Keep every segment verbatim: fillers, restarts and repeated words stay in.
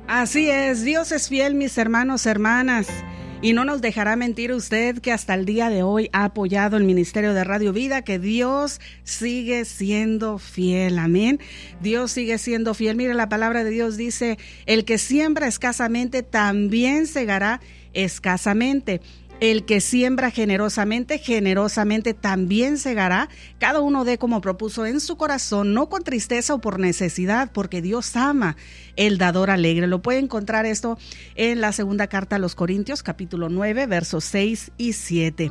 Así es, Dios es fiel, mis hermanos, hermanas. Y no nos dejará mentir usted que hasta el día de hoy ha apoyado el Ministerio de Radio Vida, que Dios sigue siendo fiel, amén. Dios sigue siendo fiel. Mire, la palabra de Dios dice, el que siembra escasamente también segará escasamente. El que siembra generosamente, generosamente también segará. Cada uno dé como propuso en su corazón, no con tristeza o por necesidad, porque Dios ama el dador alegre. Lo puede encontrar esto en la segunda carta a los Corintios, capítulo nueve, versos seis y siete.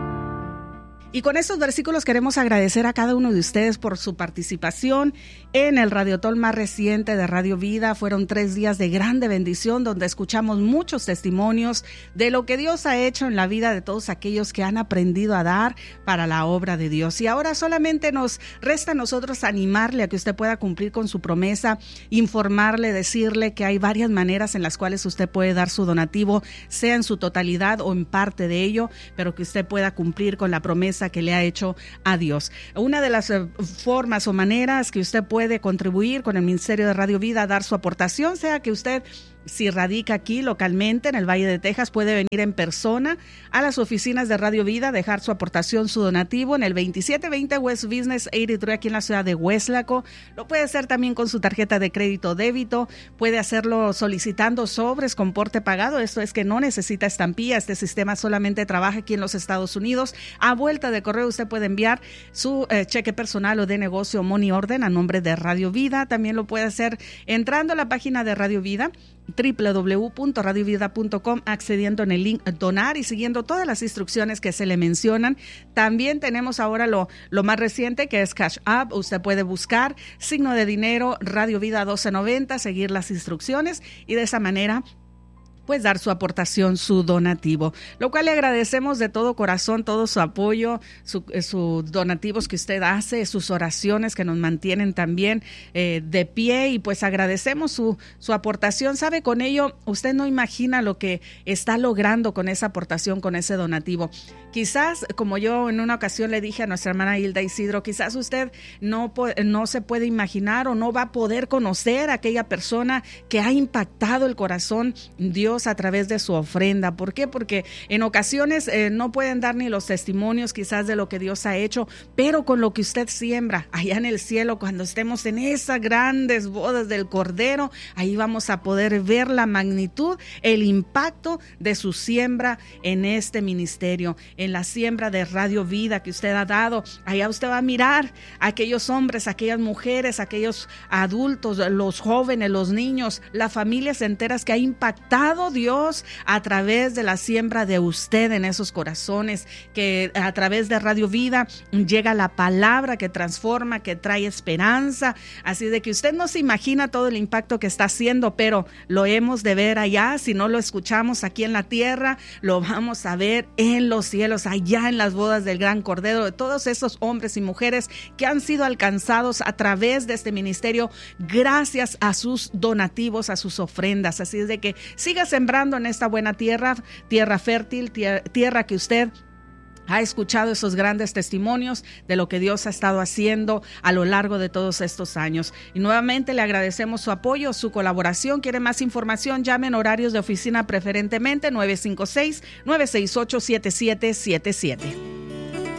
Y con estos versículos queremos agradecer a cada uno de ustedes por su participación en el Radiotón más reciente de Radio Vida. Fueron tres días de grande bendición donde escuchamos muchos testimonios de lo que Dios ha hecho en la vida de todos aquellos que han aprendido a dar para la obra de Dios. Y ahora solamente nos resta a nosotros animarle a que usted pueda cumplir con su promesa, informarle, decirle que hay varias maneras en las cuales usted puede dar su donativo, sea en su totalidad o en parte de ello, pero que usted pueda cumplir con la promesa que le ha hecho a Dios. Una de las eh, formas o maneras que usted puede contribuir con el Ministerio de Radio Vida a dar su aportación, sea que usted, si radica aquí localmente en el Valle de Texas, puede venir en persona a las oficinas de Radio Vida, dejar su aportación, su donativo en el veintisiete veinte West Business ochenta y tres aquí en la ciudad de Weslaco. Lo puede hacer también con su tarjeta de crédito o débito, puede hacerlo solicitando sobres con porte pagado. Esto es que no necesita estampilla, este sistema solamente trabaja aquí en los Estados Unidos. A vuelta de correo usted puede enviar su eh, cheque personal o de negocio money order a nombre de Radio Vida. También lo puede hacer entrando a la página de Radio Vida, doble u doble u doble u punto radio vida punto com, accediendo en el link donar y siguiendo todas las instrucciones que se le mencionan. También tenemos ahora lo, lo más reciente, que es Cash App. Usted puede buscar signo de dinero Radio Vida doce noventa, seguir las instrucciones y de esa manera pues dar su aportación, su donativo, lo cual le agradecemos de todo corazón, todo su apoyo, sus su donativos que usted hace, sus oraciones que nos mantienen también eh, de pie, y pues agradecemos su, su aportación. Sabe, con ello usted no imagina lo que está logrando con esa aportación, con ese donativo. Quizás, como yo en una ocasión le dije a nuestra hermana Hilda Isidro, quizás usted no, no se puede imaginar o no va a poder conocer a aquella persona que ha impactado el corazón Dios a través de su ofrenda. ¿Por qué? Porque en ocasiones eh, no pueden dar ni los testimonios quizás de lo que Dios ha hecho, pero con lo que usted siembra allá en el cielo, cuando estemos en esas grandes bodas del Cordero, ahí vamos a poder ver la magnitud, el impacto de su siembra en este ministerio, en la siembra de Radio Vida que usted ha dado. Allá usted va a mirar a aquellos hombres, aquellas mujeres, aquellos adultos, los jóvenes, los niños, las familias enteras que ha impactado Dios a través de la siembra de usted en esos corazones, que a través de Radio Vida llega la palabra que transforma, que trae esperanza. Así de que usted no se imagina todo el impacto que está haciendo, pero lo hemos de ver allá. Si no lo escuchamos aquí en la tierra, lo vamos a ver en los cielos, allá en las bodas del gran Cordero, de todos esos hombres y mujeres que han sido alcanzados a través de este ministerio gracias a sus donativos, a sus ofrendas. Así es de que siga sembrando en esta buena tierra, tierra fértil, tierra, tierra que usted ha escuchado esos grandes testimonios de lo que Dios ha estado haciendo a lo largo de todos estos años. Y nuevamente le agradecemos su apoyo, su colaboración. ¿Quiere más información? Llame en horarios de oficina preferentemente nueve cinco seis, nueve seis ocho, siete siete siete siete.